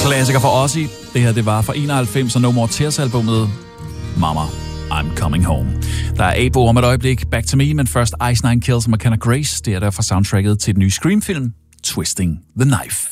Klassiker for Ozzy. Det her, det var fra 91 og No More Tears-albummet Mama, I'm Coming Home. Der er A-bog om et øjeblik, Back to Me, men først Ice Nine Kills og McKenna Grace. Det er der fra soundtracket til den nye Scream-film, Twisting the Knife.